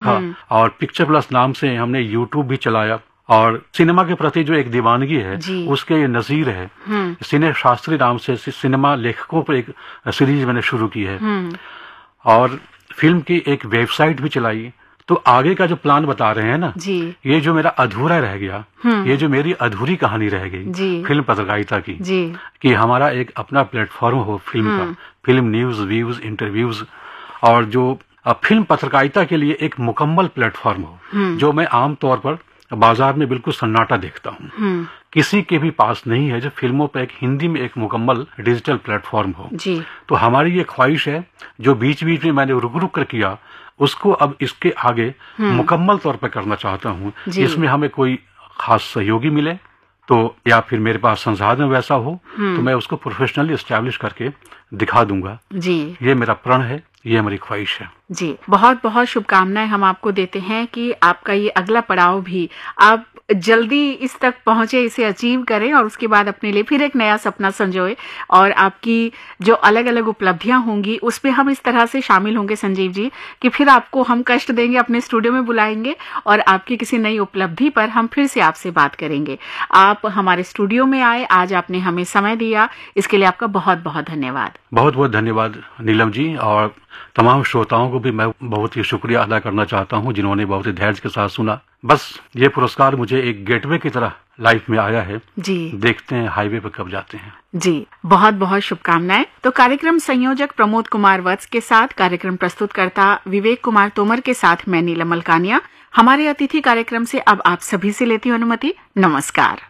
था और picture plus नाम से हमने यूट्यूब भी चलाया और सिनेमा के प्रति जो एक दीवानगी है उसके नजीर है। सिने शास्त्री नाम से सिनेमा लेखकों पर एक सीरीज मैंने शुरू की है और फिल्म की एक वेबसाइट भी चलाई। तो आगे का जो प्लान बता रहे हैं ना ये जो मेरा अधूरा रह गया, ये जो मेरी अधूरी कहानी रह गई फिल्म पत्रकारिता की, कि हमारा एक अपना प्लेटफॉर्म हो फिल्म का, फिल्म न्यूज व्यूज इंटरव्यूज और जो फिल्म पत्रकारिता के लिए एक मुकम्मल प्लेटफॉर्म हो जो मैं आमतौर पर बाजार में बिल्कुल सन्नाटा देखता हूँ। किसी के भी पास नहीं है जो फिल्मों पर एक हिंदी में एक मुकम्मल डिजिटल प्लेटफॉर्म हो। तो हमारी ये ख्वाहिश है जो बीच बीच में मैंने रुक रुक कर किया उसको अब इसके आगे मुकम्मल तौर पर करना चाहता हूँ। इसमें हमें कोई खास सहयोगी मिले तो या फिर मेरे पास संसाधन वैसा हो तो मैं उसको प्रोफेशनली एस्टैब्लिश करके दिखा दूंगा। ये मेरा प्रण है, ये हमारी ख्वाहिश है। जी, बहुत बहुत शुभकामनाएं हम आपको देते हैं कि आपका ये अगला पड़ाव भी आप जल्दी इस तक पहुंचे, इसे अचीव करें और उसके बाद अपने लिए फिर एक नया सपना संजोए और आपकी जो अलग अलग उपलब्धियां होंगी उसमें हम इस तरह से शामिल होंगे संजीव जी कि फिर आपको हम कष्ट देंगे, अपने स्टूडियो में बुलाएंगे और आपकी किसी नई उपलब्धि पर हम फिर से आपसे बात करेंगे। आप हमारे स्टूडियो में आए, आज आपने हमें समय दिया, इसके लिए आपका बहुत बहुत धन्यवाद। बहुत बहुत धन्यवाद नीलम जी और तमाम श्रोताओं को भी मैं बहुत ही शुक्रिया अदा करना चाहता हूं जिन्होंने बहुत ही धैर्य के साथ सुना। बस ये पुरस्कार मुझे एक गेटवे की तरह लाइफ में आया है जी। देखते हैं हाईवे पे कब जाते हैं। जी, बहुत बहुत शुभकामनाएं। तो कार्यक्रम संयोजक प्रमोद कुमार वत्स के साथ, कार्यक्रम प्रस्तुतकर्ता विवेक कुमार तोमर के साथ मैं नीलम मलकानिया हमारे अतिथि कार्यक्रम से अब आप सभी से लेती हूँ अनुमति। नमस्कार।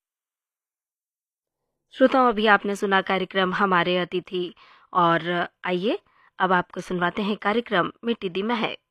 श्रोताओं, अभी आपने सुना कार्यक्रम हमारे अतिथि और आइए अब आपको सुनवाते हैं कार्यक्रम मिट्टी दी महक।